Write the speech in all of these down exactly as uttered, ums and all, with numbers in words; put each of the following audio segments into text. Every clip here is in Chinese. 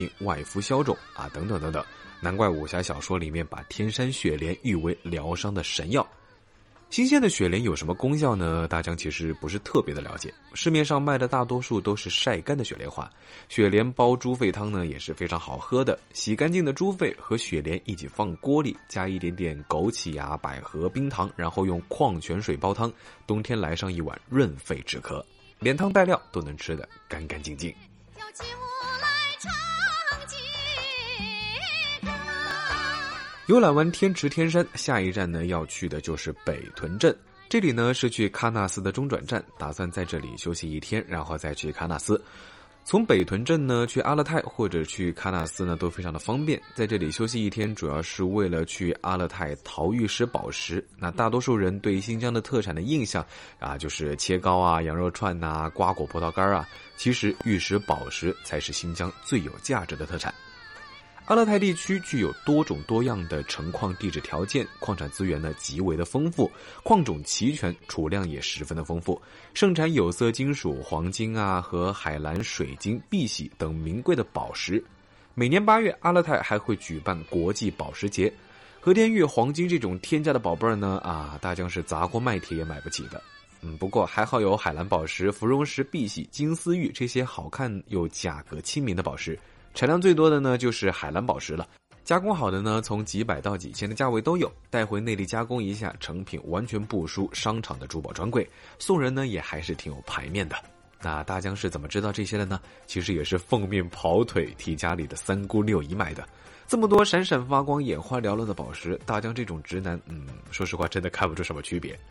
外敷消肿啊，等等等等。难怪武侠小说里面把天山雪莲誉为疗伤的神药。新鲜的雪莲有什么功效呢？大江其实不是特别的了解，市面上卖的大多数都是晒干的雪莲花。雪莲煲猪肺汤呢也是非常好喝的，洗干净的猪肺和雪莲一起放锅里，加一点点枸杞啊、百合、冰糖，然后用矿泉水煲汤，冬天来上一碗润肺止咳，连汤带料都能吃得干干净净。游览完天池天山，下一站呢要去的就是北屯镇。这里呢是去喀纳斯的中转站，打算在这里休息一天，然后再去喀纳斯。从北屯镇呢去阿勒泰或者去喀纳斯呢都非常的方便。在这里休息一天，主要是为了去阿勒泰淘玉石宝石。那大多数人对新疆的特产的印象啊，就是切糕啊、羊肉串啊、瓜果葡萄干啊。其实玉石宝石才是新疆最有价值的特产。阿勒泰地区具有多种多样的成矿地质条件，矿产资源呢极为的丰富，矿种齐全，储量也十分的丰富，盛产有色金属、黄金啊和海蓝水晶、碧玺等名贵的宝石。每年八月，阿勒泰还会举办国际宝石节。和田玉、黄金这种天价的宝贝儿呢，啊，大江是砸锅卖铁也买不起的。嗯，不过还好有海蓝宝石、芙蓉石、碧玺、金丝玉这些好看又价格亲民的宝石。产量最多的呢就是海蓝宝石了，加工好的呢从几百到几千的价位都有，带回内地加工一下，成品完全不输商场的珠宝专柜，送人呢也还是挺有排面的。那大江是怎么知道这些的呢？其实也是奉命跑腿替家里的三姑六姨买的。这么多闪闪发光、眼花缭乱的宝石，大江这种直男，嗯，说实话真的看不出什么区别。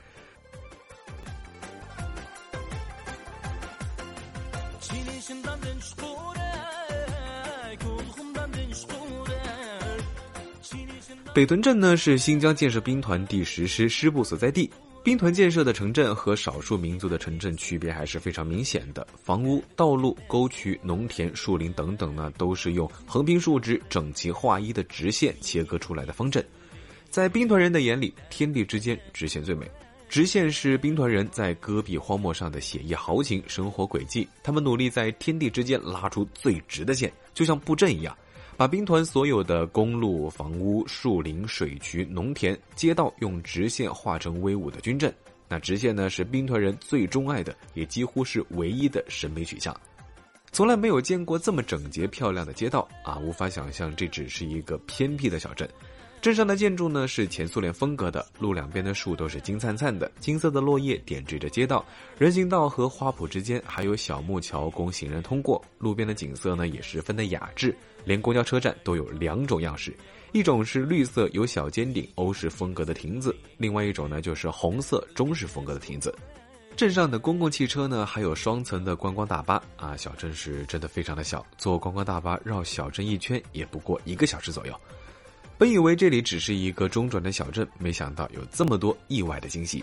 北屯镇呢是新疆建设兵团第十师师部所在地。兵团建设的城镇和少数民族的城镇区别还是非常明显的，房屋、道路、沟渠、农田、树林等等呢，都是用横平竖直、整齐划一的直线切割出来的方阵。在兵团人的眼里，天地之间直线最美。直线是兵团人在戈壁荒漠上的写意豪情生活轨迹，他们努力在天地之间拉出最直的线，就像布阵一样，把兵团所有的公路、房屋、树林、水渠、农田、街道用直线画成威武的军阵。那直线呢，是兵团人最钟爱的，也几乎是唯一的审美取向。从来没有见过这么整洁漂亮的街道啊，无法想象这只是一个偏僻的小镇。镇上的建筑呢是前苏联风格的，路两边的树都是金灿灿的，金色的落叶点缀着街道，人行道和花圃之间还有小木桥供行人通过。路边的景色呢也十分的雅致，连公交车站都有两种样式，一种是绿色有小尖顶欧式风格的亭子，另外一种呢就是红色中式风格的亭子。镇上的公共汽车呢还有双层的观光大巴啊，小镇是真的非常的小，坐观光大巴绕小镇一圈也不过一个小时左右。本以为这里只是一个中转的小镇，没想到有这么多意外的惊喜。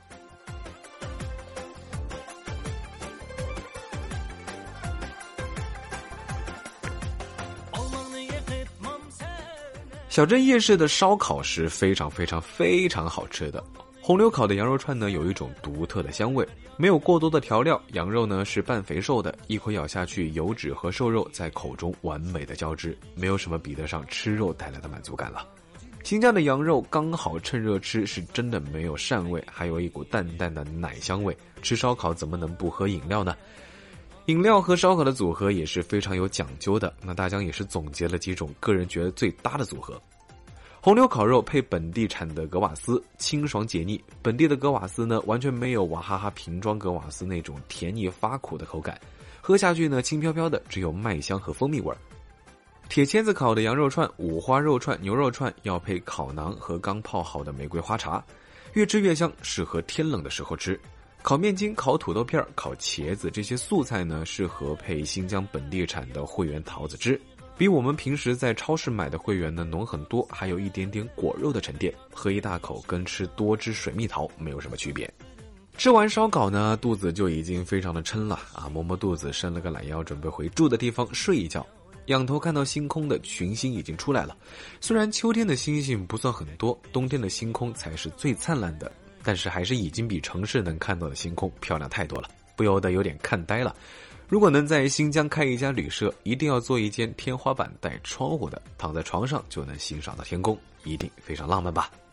小镇夜市的烧烤是非常非常非常好吃的。红柳烤的羊肉串呢有一种独特的香味，没有过多的调料，羊肉呢是半肥瘦的，一口咬下去，油脂和瘦肉在口中完美的交织，没有什么比得上吃肉带来的满足感了。新疆的羊肉刚好趁热吃，是真的没有膻味，还有一股淡淡的奶香味。吃烧烤怎么能不喝饮料呢？饮料和烧烤的组合也是非常有讲究的，那大江也是总结了几种个人觉得最搭的组合。红柳烤肉配本地产的格瓦斯，清爽解腻。本地的格瓦斯呢，完全没有娃哈哈瓶装格瓦斯那种甜腻发苦的口感，喝下去呢，轻飘飘的，只有麦香和蜂蜜味儿。铁签子烤的羊肉串、五花肉串、牛肉串要配烤馕和刚泡好的玫瑰花茶，越吃越香，适合天冷的时候吃。烤面筋、烤土豆片、烤茄子这些素菜呢，适合配新疆本地产的汇源桃子汁。比我们平时在超市买的汇源呢浓很多，还有一点点果肉的沉淀，喝一大口跟吃多汁水蜜桃没有什么区别。吃完烧烤呢，肚子就已经非常的撑了啊，摸摸肚子，伸了个懒腰，准备回住的地方睡一觉。仰头看到星空的群星已经出来了，虽然秋天的星星不算很多，冬天的星空才是最灿烂的，但是还是已经比城市能看到的星空漂亮太多了，不由得有点看呆了。 如果能在新疆开一家旅社，一定要做一间天花板带窗户的，躺在床上就能欣赏到天空，一定非常浪漫吧。